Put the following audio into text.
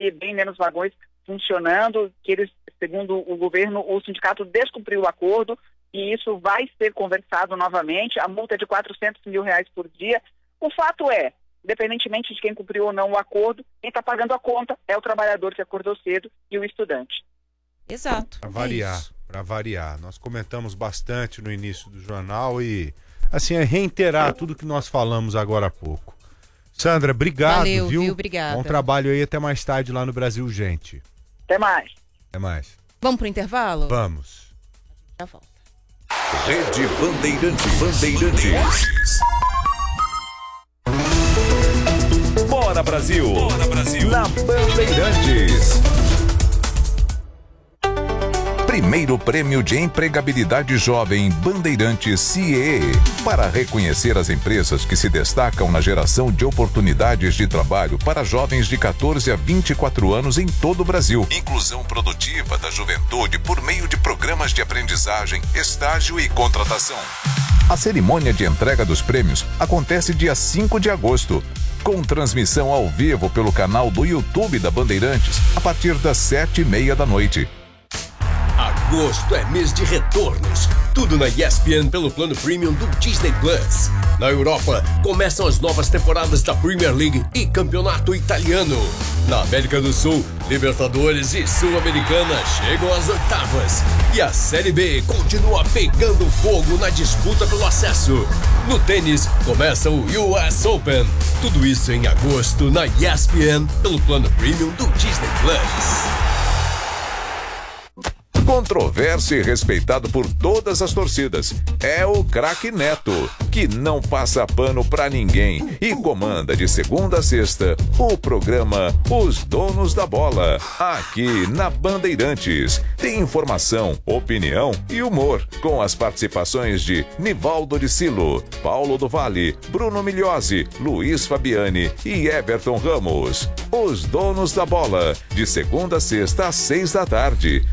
ter bem menos vagões funcionando, que eles, segundo o governo, o sindicato descumpriu o acordo e isso vai ser conversado novamente. A multa é de R$400 mil por dia. O fato é, independentemente de quem cumpriu ou não o acordo, quem está pagando a conta é o trabalhador que acordou cedo e o estudante. Exato. Para variar. Nós comentamos bastante no início do jornal e, assim, é reiterar tudo que nós falamos agora há pouco. Sandra, obrigado, Valeu, viu? Obrigada. Bom trabalho aí, até mais tarde lá no Brasil, gente. Até mais. Até mais. Vamos pro intervalo? Vamos. Já volto. Rede Bandeirantes. Bora Brasil! Bora Brasil! Na Bandeirantes. Primeiro Prêmio de Empregabilidade Jovem Bandeirantes CIE, para reconhecer as empresas que se destacam na geração de oportunidades de trabalho para jovens de 14 a 24 anos em todo o Brasil. Inclusão produtiva da juventude por meio de programas de aprendizagem, estágio e contratação. A cerimônia de entrega dos prêmios acontece dia 5 de agosto, com transmissão ao vivo pelo canal do YouTube da Bandeirantes, a partir das 7h30 da noite. Agosto é mês de retornos. Tudo na ESPN pelo plano premium do Disney Plus. Na Europa, começam as novas temporadas da Premier League e Campeonato Italiano. Na América do Sul, Libertadores e Sul-Americana chegam às oitavas. E a Série B continua pegando fogo na disputa pelo acesso. No tênis, começa o US Open. Tudo isso em agosto na ESPN pelo plano premium do Disney Plus. Controverso e respeitado por todas as torcidas, é o craque Neto, que não passa pano pra ninguém e comanda de segunda a sexta o programa Os Donos da Bola, aqui na Bandeirantes. Tem informação, opinião e humor, com as participações de Nivaldo de Silo, Paulo do Vale, Bruno Migliosi, Luiz Fabiani e Everton Ramos. Os Donos da Bola, de segunda a sexta às 6 da tarde.